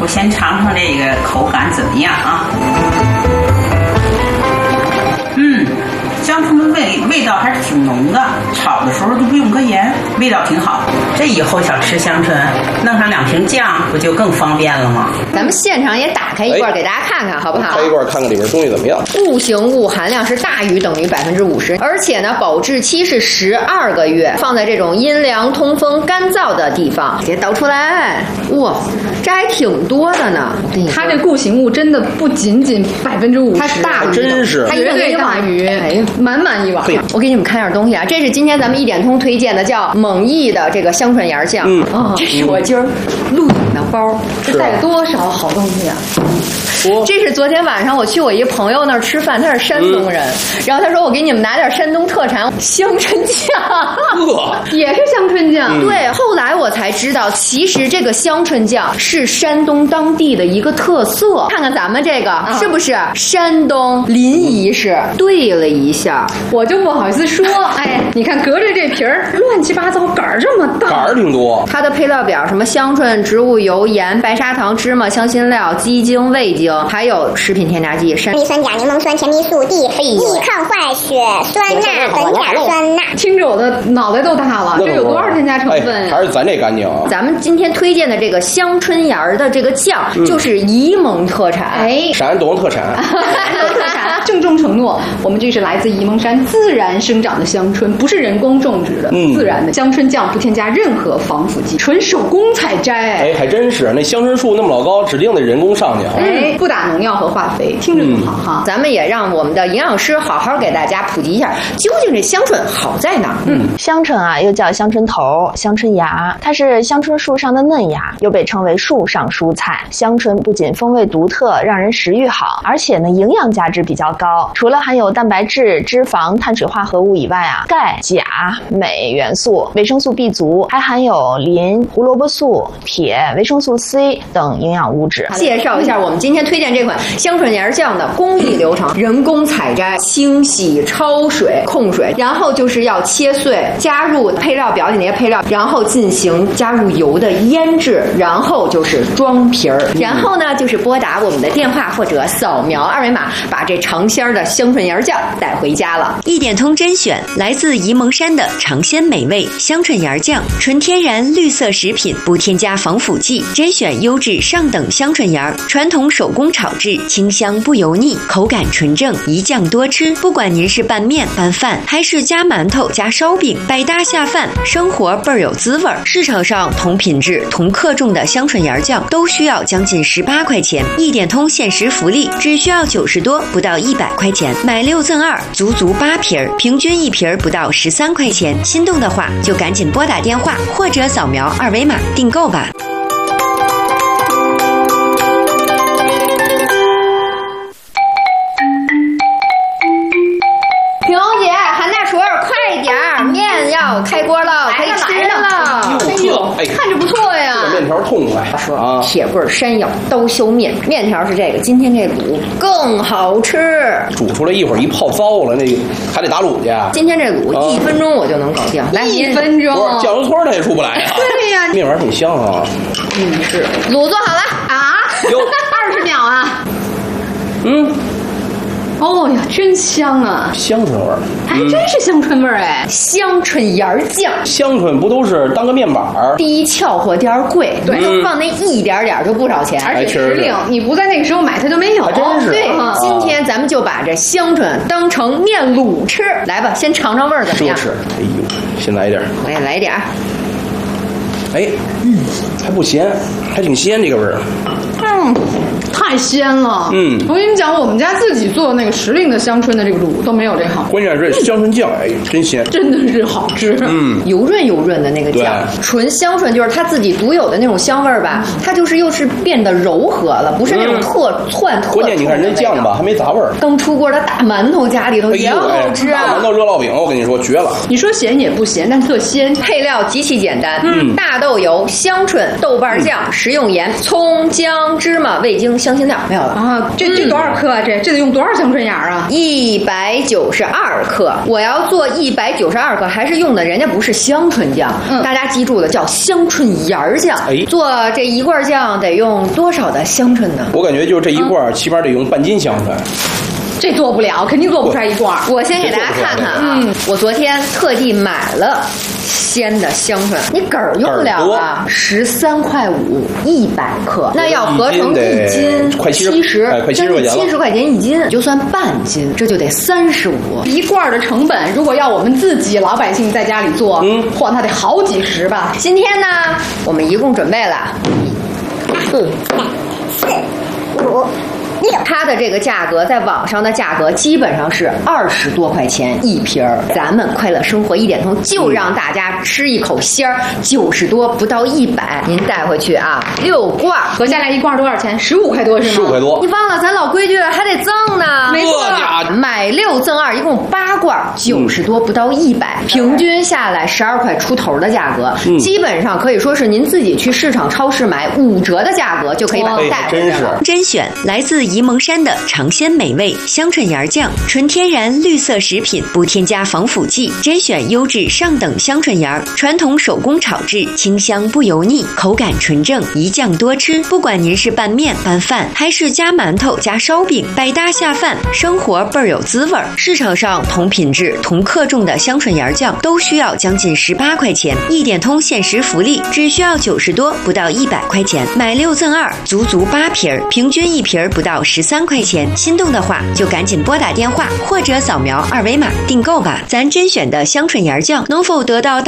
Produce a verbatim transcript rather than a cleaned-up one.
先尝尝这个口感怎么样啊？嗯，香椿的味味道还是挺浓的，炒的时候就不用搁盐，味道挺好。这以后想吃香椿，弄上两瓶酱，不就更方便了吗？ 咱们现场也打开一罐给大家看看，好不好？ 开一罐看看里面东西怎么样。 物形物含量是大于等于百分之五十，而且呢，保质期是十二个月，放在这种阴凉、通风、干燥的地方。给倒出来，哇，这还挺多的呢。 它这固形物真的不仅仅百分之五十， 它大于真是， 它绝对大于， 哎呀， 满满一碗。 我给你们看点东西啊，这是今天咱们一点通推荐的，叫蒙毅的这个香椿芽酱。 嗯啊，这是我今儿录影的包， 这带了多少好东西啊！ 这是昨天晚上我去我一朋友那儿吃饭，他是山东人，嗯、然后他说我给你们拿点山东特产香椿酱， 也是香椿酱。 嗯、对，后来我才知道，其实这个香椿酱是山东当地的一个特色。看看咱们这个、啊、是不是山东临沂市？对了一下， 我就不好意思说，哎，你看隔着这皮儿乱七八糟，杆儿这么大， 杆儿挺多。 它的配料表什么香椿、植物油、盐、白砂糖、芝麻、香辛料、鸡精、味精。还有食品添加剂，山梨酸钾、柠檬酸、甜蜜素、D、抑抗坏血、酸钠、苯甲酸钠。 听着我的脑袋都大了，这有多少添加成分、 哎？还是咱这干净啊！ 咱们今天推荐的这个香椿芽的这个酱，嗯、就是沂蒙特产， 哎， 山东特产。 特产，郑重承诺，我们这是来自沂蒙山自然生长的香椿，不是人工种植的，嗯、自然的香椿酱不添加任何防腐剂，纯手工采摘。 哎，还真是，那香椿树那么老高，指定得人工上去啊。 哎，不打农药和化肥，听着就好哈、 嗯。咱们也让我们的营养师好好给大家普及一下，究竟这香椿好在哪儿？ 嗯，香椿啊，又叫香椿头、香椿芽，它是香椿树上的嫩芽，又被称为树上蔬菜。香椿不仅风味独特，让人食欲好，而且呢，营养价值比较高。除了含有蛋白质、脂肪、碳水化合物以外啊，钙、钾、镁元素、维生素 B 族，还含有磷、胡萝卜素、铁、维生素 C 等营养物质。 介绍一下我们今天推荐这款香椿芽酱的工艺流程：人工采摘、清洗、焯水、控水，然后就是要切碎，加入配料表里那些配料，然后进行加入油的腌制，然后就是装皮儿，然后呢就是拨打我们的电话或者扫描二维码，把这尝鲜的香椿芽酱带回家了。 一点通甄选来自沂蒙山的尝鲜美味香椿芽酱，纯天然绿色食品，不添加防腐剂，甄选优质上等香椿芽，传统手工炒制，清香不油腻，口感纯正，一酱多吃。不管您是拌面、拌饭，还是加馒头、加烧饼，百搭下饭，生活倍儿有滋味。市场上同品质、同克重的香椿芽酱都需要将近十八块钱，一点通限时福利，只需要九十多，不到一百块钱，买六赠二，足足八瓶儿，平均一瓶儿不到十三块钱。心动的话，就赶紧拨打电话或者扫描二维码订购吧。 开锅了，可以吃了。 哎呦，哎， 看着不错呀。 这面条痛快啊！铁棍山药刀削面，面条是这个，今天这卤更好吃。 煮出来一会儿一泡糟了，那还得打卤去。 今天这卤、啊、一分钟我就能搞定，来一分钟， 酱油搓它也出不来啊。 对呀， 面碗挺香啊。 嗯，是。卤做好了啊？有二十秒啊。 嗯。 哦呀，真香啊！ 香椿味儿， 还真是香椿味儿哎！ 香椿芽酱， 香椿不都是当个面板儿？ 第一俏货，第二贵，对，就放那一点点就不少钱， 而且时令，你不在那个时候买它就没有。 还真是。 对，今天咱们就把这香椿当成面卤吃，来吧，先尝尝味儿怎么样？ 是，哎呦，先来一点， 我也来一点。 哎，嗯，还不咸，还挺鲜这个味儿。 嗯，太鲜了。 嗯， 我跟你讲，我们家自己做的那个时令的香椿的这个卤都没有这好。 关键是香椿酱，哎，真鲜， 真的是好吃。 嗯， 油润油润的那个酱，纯香椿就是它自己独有的那种香味儿吧，它就是又是变得柔和了，不是那种特窜特。 关键你看人酱吧，还没杂味儿。 刚出锅的大馒头家里头也好吃啊！ 大馒头热烙饼，我跟你说绝了。 你说咸也不咸，但特鲜。 配料极其简单，嗯，大豆油、香椿、豆瓣酱、食用盐、葱、姜、芝麻、味精、香辛香料没有了啊。这这多少克啊？这这得用多少香椿芽啊？ 一百九十二克。我要做一百九十二克，还是用的人家不是香椿酱，嗯，大家记住了，叫香椿芽酱。哎，做这一罐酱得用多少的香椿呢？ 我感觉就是这一罐、嗯、起码得用半斤香椿。 这做不了，肯定做不出来一罐。 我先给大家看看啊，嗯，我昨天特地买了鲜的香椿，你梗儿用不了啊，十三块五一百克，那要合成一斤， 快七十， 快七十块钱了， 七十块钱一斤，就算半斤，这就得三十五。 一罐的成本，如果要我们自己老百姓在家里做，嗯，嚯，那得好几十吧。 今天呢，我们一共准备了一、二、三、四、五。它的这个价格在网上的价格基本上是二十多块钱一瓶儿，咱们快乐生活一点通就让大家吃一口鲜儿，九十多不到一百，您带回去啊，六罐合下来一罐多少钱？十五块多是吗？ 十五块多。 你忘了咱老规矩了，还得赠呢。 没错， 买六赠二，一共八罐，九十多不到一百，平均下来十二块出头的价格，嗯，基本上可以说是您自己去市场超市买五折的价格就可以把它带回去了。 甄选来自沂蒙山的尝鲜美味香椿芽酱，纯天然绿色食品，不添加防腐剂，甄选优质上等香椿芽，传统手工炒制，清香不油腻，口感纯正，一酱多吃。不管您是拌面、拌饭，还是加馒头、加烧饼，百搭下饭，生活倍儿有滋味。市场上同品质、同克重的香椿芽酱都需要将近十八块钱，一点通限时福利，只需要九十多，不到一百块钱，买六赠二，足足八瓶儿，平均一瓶儿不到十三块钱。心动的话就赶紧拨打电话或者扫描二维码订购吧。咱甄选的香椿芽酱能否得到大